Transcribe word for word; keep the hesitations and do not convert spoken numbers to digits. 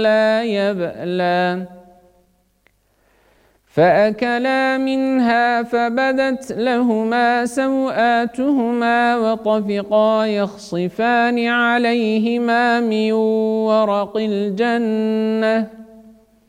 لا يبألان فأكلا منها فبدت لهما سوآتهما وطفقا يخصفان عليهما من ورق الجنة